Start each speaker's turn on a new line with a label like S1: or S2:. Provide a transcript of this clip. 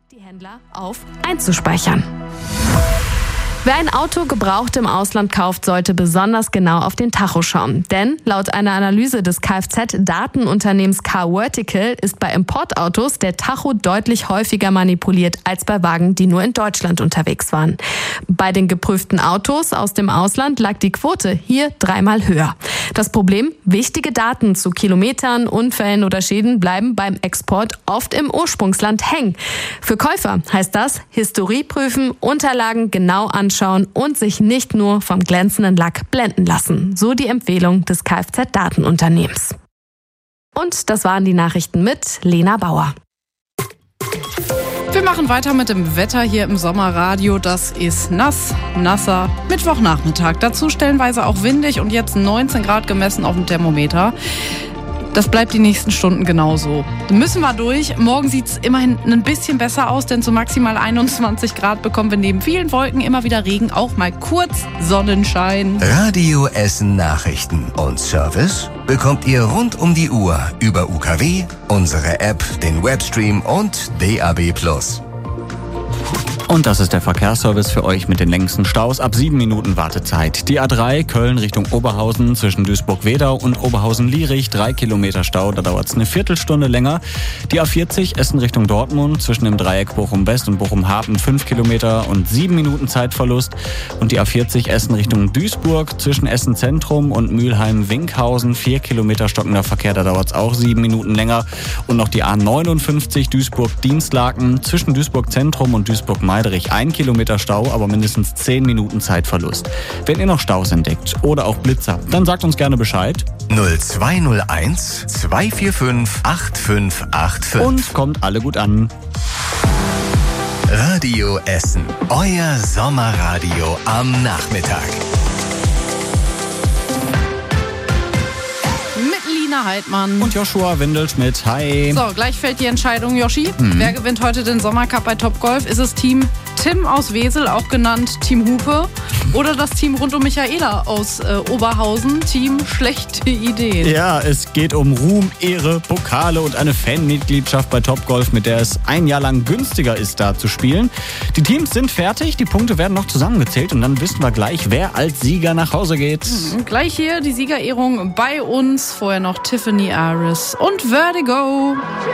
S1: die Händler auf einzuspeichern. Wer ein Auto gebraucht im Ausland kauft, sollte besonders genau auf den Tacho schauen. Denn laut einer Analyse des Kfz-Datenunternehmens Carvertical ist bei Importautos der Tacho deutlich häufiger manipuliert als bei Wagen, die nur in Deutschland unterwegs waren. Bei den geprüften Autos aus dem Ausland lag die Quote hier 3-mal höher. Das Problem: wichtige Daten zu Kilometern, Unfällen oder Schäden bleiben beim Export oft im Ursprungsland hängen. Für Käufer heißt das: Historie prüfen, Unterlagen genau anschauen und sich nicht nur vom glänzenden Lack blenden lassen. So die Empfehlung des Kfz-Datenunternehmens. Und das waren die Nachrichten mit Lena Bauer.
S2: Wir machen weiter mit dem Wetter hier im Sommerradio. Das ist nasser Mittwochnachmittag. Dazu stellenweise auch windig und jetzt 19 Grad gemessen auf dem Thermometer. Das bleibt die nächsten Stunden genauso. Da müssen wir durch. Morgen sieht es immerhin ein bisschen besser aus, denn zu maximal 21 Grad bekommen wir neben vielen Wolken immer wieder Regen, auch mal kurz Sonnenschein.
S3: Radio Essen Nachrichten und Service bekommt ihr rund um die Uhr über UKW, unsere App, den Webstream und DAB+.
S4: Und das ist der Verkehrsservice für euch mit den längsten Staus ab 7 Minuten Wartezeit. Die A3 Köln Richtung Oberhausen zwischen Duisburg-Wedau und Oberhausen-Lierich 3 Kilometer Stau, da dauert es eine Viertelstunde länger. Die A40 Essen Richtung Dortmund zwischen dem Dreieck Bochum-West und Bochum-Hafen 5 Kilometer und 7 Minuten Zeitverlust. Und die A40 Essen Richtung Duisburg zwischen Essen Zentrum und Mülheim-Winkhausen 4 Kilometer stockender Verkehr, da dauert es auch 7 Minuten länger. Und noch die A59 Duisburg-Dienstlaken zwischen Duisburg Zentrum und Duisburg-Meiderich 1 Kilometer Stau, aber mindestens 10 Minuten Zeitverlust. Wenn ihr noch Staus entdeckt oder auch Blitzer, dann sagt uns gerne Bescheid.
S3: 0201 245 8585.
S4: Und kommt alle gut an.
S3: Radio Essen, euer Sommerradio am Nachmittag.
S2: Mit Lina Heidmann.
S4: Und Joshua Windelschmidt. Hi.
S2: So, gleich fällt die Entscheidung, Joshi. Wer gewinnt heute den Sommercup bei Topgolf? Ist es Team Tim aus Wesel, auch genannt Team Hupe, oder das Team rund um Michaela aus Oberhausen, Team Schlechte Ideen?
S4: Ja, es geht um Ruhm, Ehre, Pokale und eine Fanmitgliedschaft bei Topgolf, mit der es ein Jahr lang günstiger ist, da zu spielen. Die Teams sind fertig, die Punkte werden noch zusammengezählt und dann wissen wir gleich, wer als Sieger nach Hause geht.
S2: Gleich hier die Siegerehrung bei uns. Vorher noch Tiffany Aris und Vertigo.